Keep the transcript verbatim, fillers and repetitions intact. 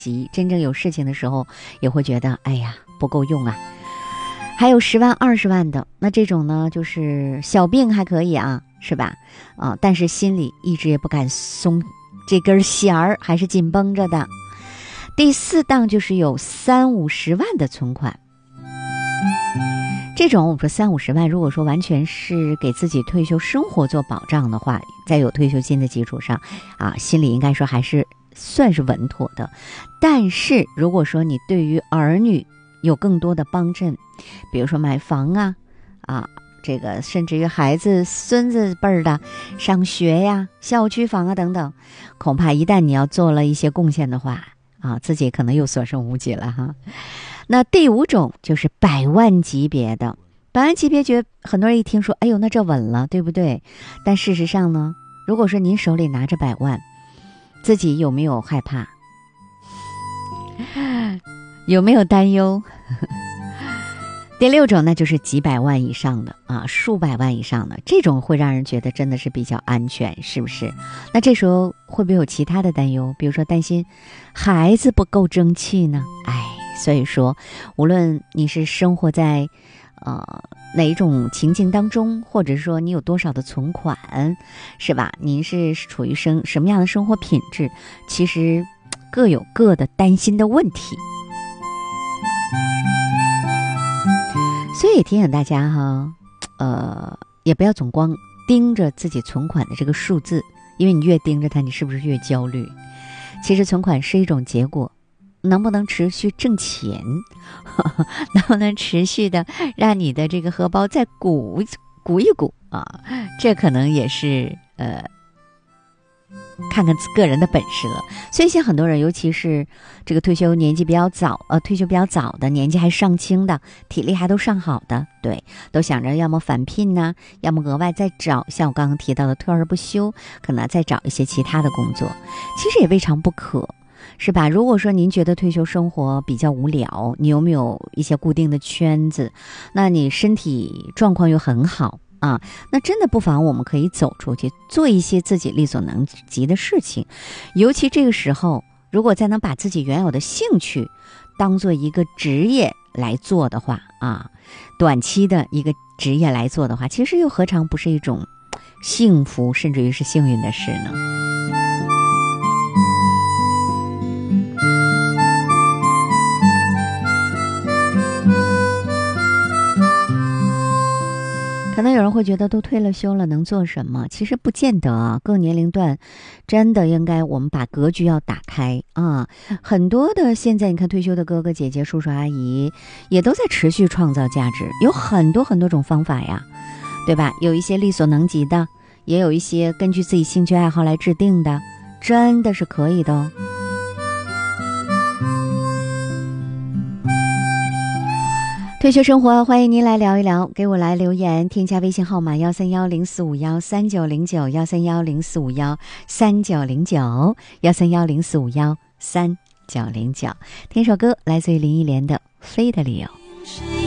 急，真正有事情的时候也会觉得哎呀不够用啊。还有十万二十万的，那这种呢就是小病还可以啊，是吧？啊，但是心里一直也不敢松这根弦儿，还是紧绷着的。第四档就是有三五十万的存款，这种我们说三五十万，如果说完全是给自己退休生活做保障的话，在有退休金的基础上啊，心里应该说还是算是稳妥的。但是如果说你对于儿女有更多的帮衬，比如说买房啊啊，这个甚至于孩子孙子辈儿的上学呀、校区房啊等等，恐怕一旦你要做了一些贡献的话啊，自己可能又所剩无几了哈。那第五种就是百万级别的，百万级别觉得很多人一听说，哎呦，那这稳了，对不对？但事实上呢，如果说您手里拿着百万，自己有没有害怕？有没有担忧？第六种呢，就是几百万以上的啊，数百万以上的，这种会让人觉得真的是比较安全，是不是？那这时候会不会有其他的担忧？比如说担心孩子不够争气呢？哎，所以说，无论你是生活在呃哪一种情境当中，或者说你有多少的存款，是吧？您是处于生什么样的生活品质，其实各有各的担心的问题。所以也提醒大家哈，呃，也不要总光盯着自己存款的这个数字，因为你越盯着它，你是不是越焦虑？其实存款是一种结果，能不能持续挣钱，呵呵，能不能持续的让你的这个荷包再鼓鼓一鼓啊？这可能也是呃。看看个人的本事了。所以现在很多人，尤其是这个退休年纪比较早呃，退休比较早的，年纪还尚轻的，体力还都尚好的，对，都想着要么返聘呢、啊，要么额外再找像我刚刚提到的退而不休，可能再找一些其他的工作，其实也未尝不可，是吧？如果说您觉得退休生活比较无聊，你有没有一些固定的圈子，那你身体状况又很好啊，那真的不妨我们可以走出去，做一些自己力所能及的事情。尤其这个时候，如果再能把自己原有的兴趣当做一个职业来做的话啊，短期的一个职业来做的话，其实又何尝不是一种幸福，甚至于是幸运的事呢？可能有人会觉得都退了休了能做什么？其实不见得啊，各年龄段真的应该我们把格局要打开啊。很多的现在你看退休的哥哥姐姐叔叔阿姨也都在持续创造价值，有很多很多种方法呀，对吧？有一些力所能及的，也有一些根据自己兴趣爱好来制定的，真的是可以的哦。退休生活，欢迎您来聊一聊，给我来留言，添加微信号码幺三幺零四五幺三九零九幺三幺零四五幺三九零九幺三幺零四五幺三九零九。听首歌，来自于林忆莲的《飞的理由》。